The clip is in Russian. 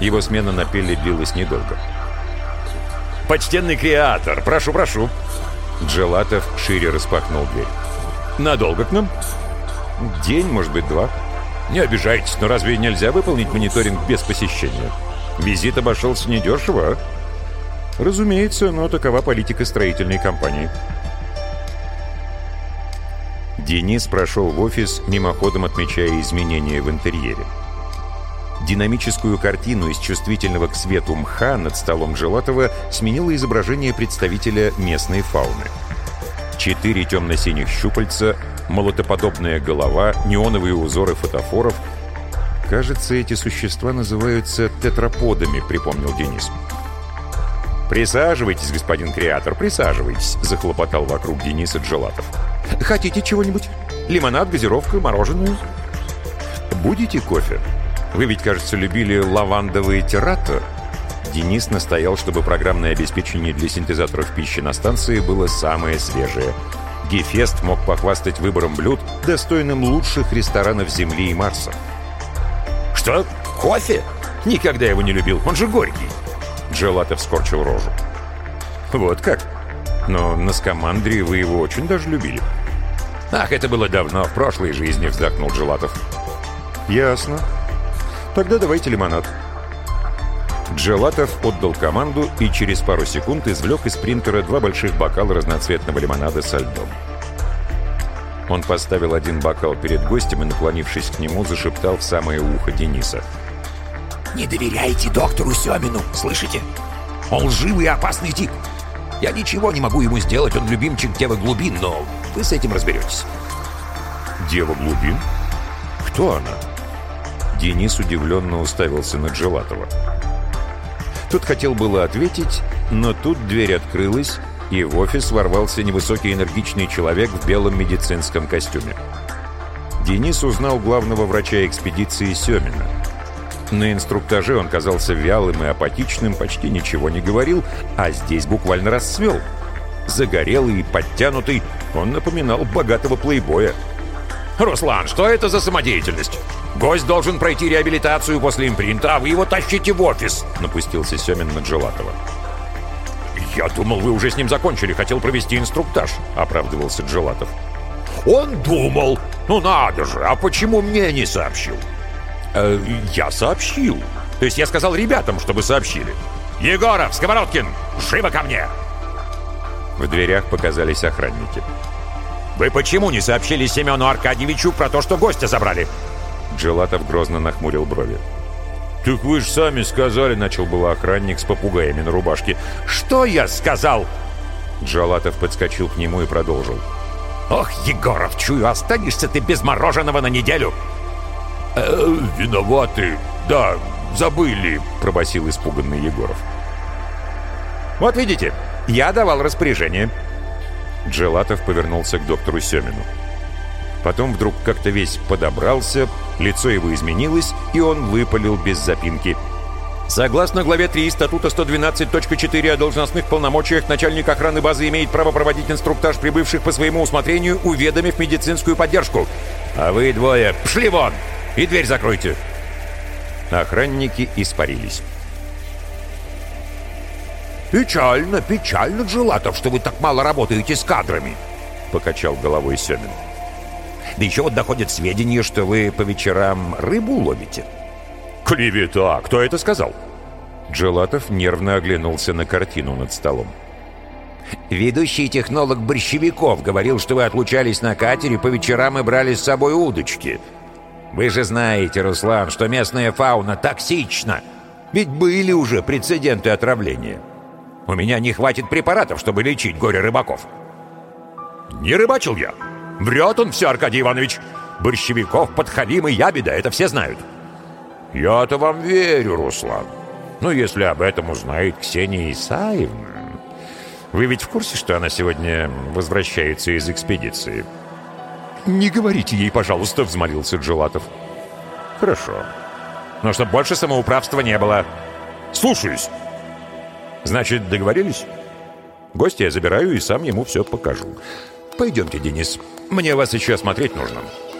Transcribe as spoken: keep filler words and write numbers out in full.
Его смена на пеле длилась недолго. «Почтенный креатор, прошу, прошу!» Джелатов шире распахнул дверь. «Надолго к нам?» «День, может быть, два». «Не обижайтесь, но разве нельзя выполнить мониторинг без посещения? Визит обошелся недешево, а?» «Разумеется, но такова политика строительной компании». Денис прошел в офис, мимоходом отмечая изменения в интерьере. Динамическую картину из чувствительного к свету мха над столом Джелатова сменило изображение представителя местной фауны. Четыре темно-синих щупальца, молотоподобная голова, неоновые узоры фотофоров. «Кажется, эти существа называются тетраподами», — припомнил Денис. «Присаживайтесь, господин креатор, присаживайтесь», — захлопотал вокруг Дениса Джелатов. «Хотите чего-нибудь? Лимонад, газировка, мороженое?» «Будете кофе? Вы ведь, кажется, любили лавандовые террато?» Денис настоял, чтобы программное обеспечение для синтезаторов пищи на станции было самое свежее. Гефест мог похвастать выбором блюд, достойным лучших ресторанов Земли и Марса. «Что? Кофе? Никогда его не любил, он же горький!» Джелатов скорчил рожу. «Вот как? Но на Скамандре вы его очень даже любили». «Ах, это было давно, в прошлой жизни», — вздохнул Джелатов. «Ясно. Тогда давайте лимонад». Джелатов отдал команду и через пару секунд извлек из принтера два больших бокала разноцветного лимонада со льдом. Он поставил один бокал перед гостем и, наклонившись к нему, зашептал в самое ухо Дениса. «Не доверяйте доктору Семину, слышите? Он лживый и опасный тип. Я ничего не могу ему сделать, он любимчик Девы Глубин, но вы с этим разберетесь». «Дева Глубин? Кто она?» Денис удивленно уставился на Джелатова. Тот хотел было ответить, но тут дверь открылась, и в офис ворвался невысокий энергичный человек в белом медицинском костюме. Денис узнал главного врача экспедиции Семина. На инструктаже он казался вялым и апатичным, почти ничего не говорил, а здесь буквально расцвел. Загорелый и подтянутый, он напоминал богатого плейбоя. «Руслан, что это за самодеятельность? Гость должен пройти реабилитацию после импринта, а вы его тащите в офис!» — напустился Семин на Джелатова. «Я думал, вы уже с ним закончили, хотел провести инструктаж», — оправдывался Джелатов. «Он думал? Ну надо же, а почему мне не сообщил?» э, «Я сообщил. То есть я сказал ребятам, чтобы сообщили. Егоров, Сковородкин, живо ко мне!» В дверях показались охранники. «Вы почему не сообщили Семену Аркадьевичу про то, что гостя забрали?» Джелатов грозно нахмурил брови. «Так вы же сами сказали», — начал было охранник с попугаями на рубашке. «Что я сказал?» Джелатов подскочил к нему и продолжил. «Ох, Егоров, чую, останешься ты без мороженого на неделю!» э, «Виноваты, да, забыли», — пробасил испуганный Егоров. «Вот видите, я давал распоряжение». Джелатов повернулся к доктору Семину. Потом вдруг как-то весь подобрался, лицо его изменилось, и он выпалил без запинки. «Согласно главе три статута сто двенадцать точка четыре о должностных полномочиях, начальник охраны базы имеет право проводить инструктаж прибывших по своему усмотрению, уведомив медицинскую поддержку. А вы двое пшли вон и дверь закройте!» Охранники испарились. «Печально, печально, Джелатов, что вы так мало работаете с кадрами», — покачал головой Семин. «Да еще вот доходят сведения, что вы по вечерам рыбу ловите». «Клевета! Кто это сказал?» Джелатов нервно оглянулся на картину над столом. «Ведущий технолог Борщевиков говорил, что вы отлучались на катере по вечерам и брали с собой удочки. Вы же знаете, Руслан, что местная фауна токсична. Ведь были уже прецеденты отравления. У меня не хватит препаратов, чтобы лечить горе рыбаков». «Не рыбачил я. Врет он все, Аркадий Иванович. Борщевиков, подхалим и ябеда, это все знают». «Я-то вам верю, Руслан. Но если об этом узнает Ксения Исаевна...» «Вы ведь в курсе, что она сегодня возвращается из экспедиции?» «Не говорите ей, пожалуйста», — взмолился Джелатов. «Хорошо. Но чтоб больше самоуправства не было». «Слушаюсь». «Значит, договорились? Гостя я забираю и сам ему все покажу. Пойдемте, Денис. Мне вас еще осмотреть нужно».